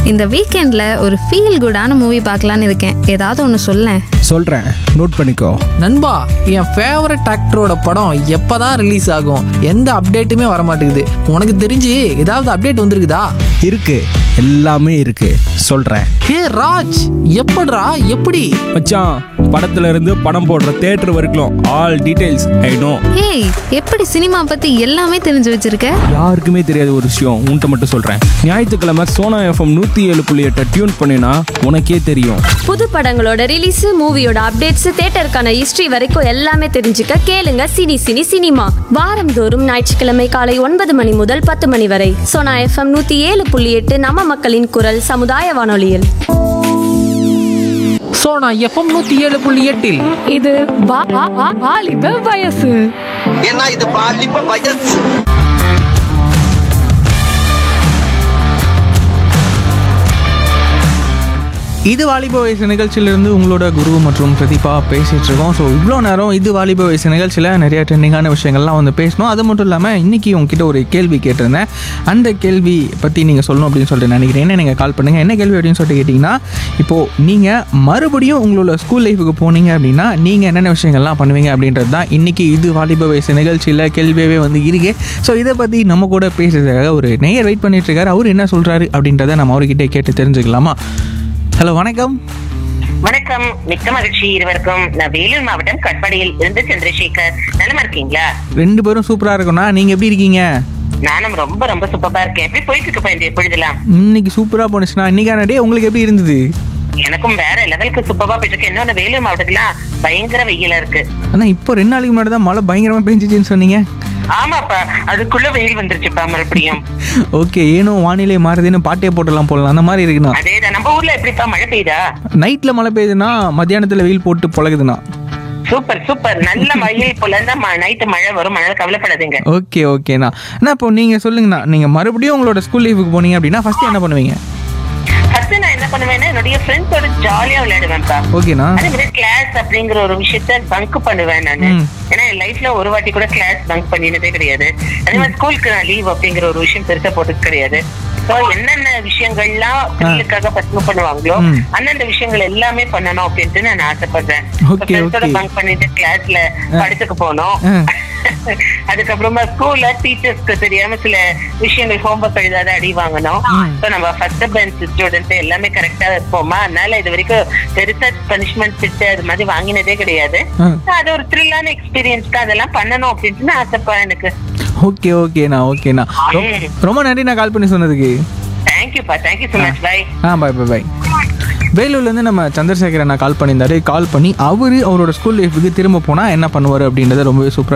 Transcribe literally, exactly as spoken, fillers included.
இந்த வீக்கெண்ட்ல ஒரு ஃபீல் குடான மூவி பார்க்கலான்னு இருக்கேன். ஏதாவது ஒன்று சொல்லேன். சொல்கிறேன், நோட் பண்ணிக்கோ. நண்பா, என் ஃபேவரட் ஆக்டரோட படம் எப்பதான் ரிலீஸ் ஆகும்? எந்த அப்டேட்டுமே வர மாட்டேங்குது. உனக்கு தெரிஞ்சு ஏதாவது அப்டேட் வந்திருக்குதா? இருக்கு, எல்லாமே இருக்கு, சொல்கிறேன். ஹே ராஜ், எப்படிடா எப்படி? மச்சான், படத்துல இருந்து படம் போடுற தேட்டர் வரைக்கும் ஆல் டீடைல்ஸ் ஐ நோ. ஏய், எப்படி சினிமா பத்தி எல்லாமே தெரிஞ்சு வச்சிருக்க? யாருக்குமே தெரியாத ஒரு விஷயம் உன்கிட்ட மட்டும் சொல்கிறேன். ஞாயிற்றுக்கிழமை சோனா எஃப்எம் நூற்றி ஏழு புள்ளி எட்டை டியூன் பண்ணினா உனக்கே தெரியும். புது படங்களோட ரிலீஸ், மூவியோட அப்டேட்ஸ், தியேட்டருக்கான ஹிஸ்டரி வரைக்கும் எல்லாமே தெரிஞ்சுக்க கேளுங்க சினி சினி சினிமா. வாரந்தோறும் ஞாயிற்றுக்கிழமை காலை ஒன்பது மணி முதல் பத்து மணி வரை சோனா எஃப்எம் நூத்தி ஏழு புள்ளி எட்டு நம்ம மக்களின் குரல் சமுதாய வானொலியில். சோனா எஃப்எம் நூத்தி ஏழு புள்ளி எட்டில் இது வா- வா- வா- வாலிப வயசு. ஏன்னா இது பாலிப்ப வயசு. இது வாலிப வயசு நிகழ்ச்சியிலிருந்து உங்களோட குரு மற்றும் பிரதீபா பேசிகிட்டு இருக்கோம். ஸோ இவ்வளோ நேரம் இது வாலிப வயசு நிகழ்ச்சியில் நிறைய ட்ரெண்டிங்கான விஷயங்கள்லாம் வந்து பேசணும். அது மட்டும் இல்லாமல் இன்றைக்கி உங்ககிட்ட ஒரு கேள்வி கேட்டிருந்தேன். அந்த கேள்வி பற்றி நீங்கள் சொல்லணும் அப்படின்னு சொல்லிட்டு நினைக்கிறேன். நீங்கள் கால் பண்ணுங்கள். என்ன கேள்வி அப்படின்னு சொல்லிட்டு கேட்டிங்கன்னா, இப்போது நீங்கள் மறுபடியும் உங்களோட ஸ்கூல் லைஃபுக்கு போனீங்க அப்படின்னா நீங்கள் என்னென்ன விஷயங்கள்லாம் பண்ணுவீங்க அப்படின்றது தான் இன்றைக்கி இது வாலிப வயசு நிகழ்ச்சியில் கேள்வியாகவே வந்து இருக்கு. ஸோ இதை பற்றி நம்ம கூட பேசுறதுக்காக ஒரு நேயர் வெயிட் பண்ணிட்டு இருக்காரு. அவர் என்ன சொல்கிறாரு அப்படின்றத நம்ம அவர்கிட்ட கேட்டு தெரிஞ்சுக்கலாமா? ஹலோ, வணக்கம். வணக்கம், மிக்க மகிழ்ச்சி இருவருக்கும். நான் வேலூர் மாவட்டம் கட்பாடியில் இருந்து சந்திரசேகர். நலமா இருக்கீங்களா? ரெண்டு பேரும் சூப்பராக இருக்கும்ண்ணா. நீங்கள் எப்படி இருக்கீங்க? நானும் ரொம்ப ரொம்ப சூப்பரா இருக்கேன். எப்படி போயிட்டு இருக்கு இந்த எப்பொழுதெல்லாம்? இன்னைக்கு சூப்பராக போனுச்சுண்ணா. இன்னைக்கான டே உங்களுக்கு எப்படி இருந்தது? எனக்கும் வேற லெவலுக்கு சூப்பரா போயிட்டு இருக்கு. இன்னொன்னு வேலூர் மாவட்டத்துல பயங்கர வெயிலா இருக்கு. ஆனால் இப்போ ரெண்டு நாளைக்கு முன்னாடி தான் மழை பயங்கரமாக பெஞ்சிச்சுன்னு சொன்னீங்க. ஆமாப்பா, அதுக்குள்ள வெயில் வந்துருச்சுப்பா மறுபடியும். ஓகே, ஏனோ வானிலை மாறுதுன்னு பாட்டே போட்டெல்லாம் போடலாம், அந்த மாதிரி இருக்குண்ணா. அதேதான். நம்ம ஊர்ல எப்படிப்பா மழை பெய்யுதா? நைட்டில் மழை பெய்யுதுன்னா மத்தியானத்தில் வெயில் போட்டு பழகுதுண்ணா. Super super. நல்ல வெயில் போல இருந்தா நைட்டு மழை வரும். மழை கவலைப்படாதீங்க. ஓகே ஓகேண்ணா. அண்ணா, இப்போ நீங்கள் சொல்லுங்கண்ணா, நீங்கள் மறுபடியும் உங்களோட ஸ்கூல் லைஃபுக்கு போனீங்க அப்படின்னா ஃபர்ஸ்ட் என்ன பண்ணுவீங்க? ஃபர்ஸ்ட் நான் என்ன பண்ணுவேன்னா என்னுடைய ஃப்ரெண்ட்ஸோட ஜாலியா விளையாடுவேன்ப்பா. ஓகேண்ணா. அதே மாதிரி கிளாஸ் அப்படிங்கிற ஒரு விஷயத்த பங்க் பண்ணுவேன் நானு. ஏன்னா என் லைஃப்ல ஒரு வாட்டி கூட கிளாஸ் பங்க் பண்ணினதே கிடையாது. அதே மாதிரி ஸ்கூலுக்கு நான் லீவ் அப்படிங்கிற ஒரு விஷயம் பெருசா போட்டது கிடையாது. சோ என்னென்ன விஷயங்கள்லாம் பிள்ளைகளுக்காக பசுமை பண்ணுவாங்களோ அந்தந்த விஷயங்கள் எல்லாமே பண்ணணும் அப்படின்ட்டு நான் ஆசைப்படுறேன். ஃப்ரெண்ட்ஸோட பங்க் பண்ணிட்டு கிளாஸ்ல படத்துக்கு போனோம். அதுக்கப்புறமா ஸ்கூல்ல டீச்சர்ஸ்க்கு தெரியாம சில விஷயங்கள் ஹோம்ஒர்க் எழுதாத அடி வாங்கணும். சோ நம்ம ஃபர்ஸ்ட் பெஞ்ச் ஸ்டூடெண்ட் எல்லாமே கரெக்டா இருப்போமா, அதனால இது வரைக்கும் பெருசா பனிஷ்மெண்ட் திட்டு அது மாதிரி வாங்கினதே கிடையாது. அது ஒரு த்ரில்லான எக்ஸ்பீரியன்ஸ்க்கு அதெல்லாம் பண்ணணும் அப்படின்ட்டு நான் ஆசைப்பா எனக்கு. ஓகே ஓகேண்ணா ஓகேண்ணா. ரொம்ப நன்றி நான் கால் பண்ணி சொன்னதுக்கு. தேங்க்யூப்பா, thank you so much. By. Ah by by by. வேலூர்லேருந்து நம்ம சந்திரசேகர் அண்ணா கால் பண்ணியிருந்தாரு. கால் பண்ணி அவர் அவரோட ஸ்கூல் லைஃபுக்கு திரும்ப போனால் என்ன பண்ணுவார் அப்படின்றத ரொம்பவே சூப்பராக